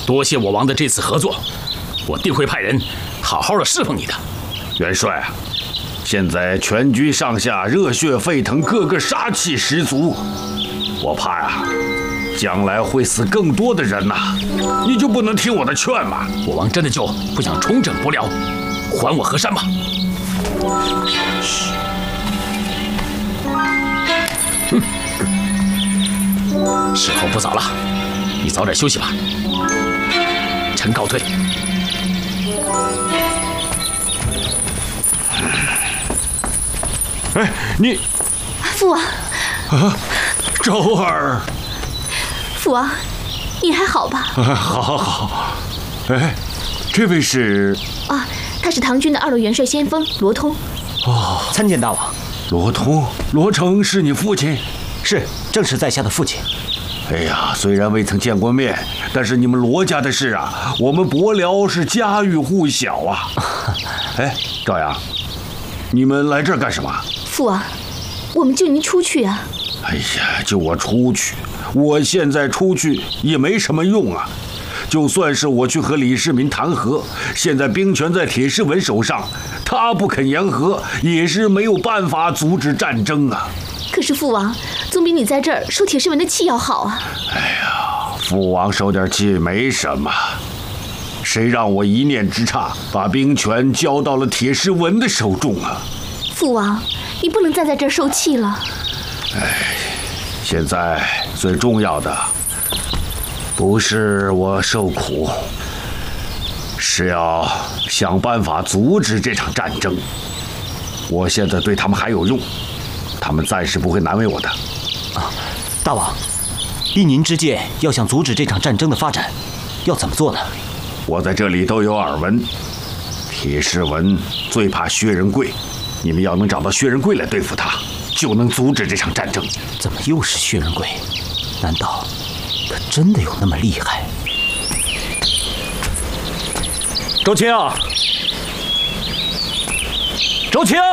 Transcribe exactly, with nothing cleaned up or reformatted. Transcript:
多谢我王的这次合作，我定会派人好好的侍奉你的。 元帅啊，现在全军上下热血沸腾，个个杀气十足，我怕呀、啊，将来会死更多的人呐、啊！你就不能听我的劝吗？ 我王真的就不想重整不了，还我河山吗？嘘。嗯。时候不早了，你早点休息吧。臣告退。 哎，你， 父王。 啊，周儿。 父王，你还好吧？ 啊，好，好，好。哎，这位是？ 啊，他是唐军的二路元帅先锋罗通。 哦，参见大王。 罗通，罗成是你父亲？ 是，正是在下的父亲。 哎呀，虽然未曾见过面，但是你们罗家的事啊，我们伯辽是家喻户晓啊。哎，赵阳，你们来这儿干什么？ 父王，我们救您出去啊。 哎呀，救我出去，我现在出去也没什么用啊。就算是我去和李世民谈和，现在兵权在铁狮文手上，他不肯言和，也是没有办法阻止战争啊。 可是父王，总比你在这儿受铁狮文的气要好啊。 哎呀，父王受点气没什么，谁让我一念之差把兵权交到了铁狮文的手中啊？ 父王，你不能再在这儿受气了。 哎，现在最重要的不是我受苦，是要想办法阻止这场战争。我现在对他们还有用，他们暂时不会难为我的。 啊，大王，依您之见，要想阻止这场战争的发展，要怎么做呢？ 我在这里都有耳闻，铁狮文最怕薛仁贵，你们要能找到薛仁贵来对付他，就能阻止这场战争。 怎么又是薛仁贵？难道他真的有那么厉害？周青啊，周青！